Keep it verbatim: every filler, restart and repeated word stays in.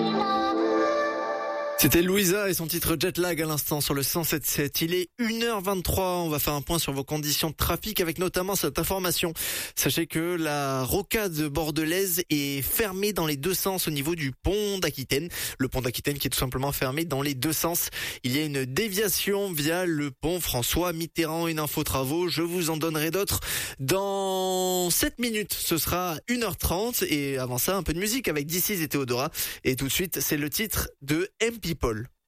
C'était Louisa et son titre Jetlag à l'instant sur le cent sept sept. Il est une heure vingt-trois. On va faire un point sur vos conditions de trafic avec notamment cette information. Sachez que la rocade bordelaise est fermée dans les deux sens au niveau du pont d'Aquitaine. Le pont d'Aquitaine qui est tout simplement fermé dans les deux sens. Il y a une déviation via le pont François Mitterrand. Une info travaux. Je vous en donnerai d'autres dans sept minutes. Ce sera une heure trente et avant ça un peu de musique avec D C et Théodora. Et tout de suite c'est le titre de M People.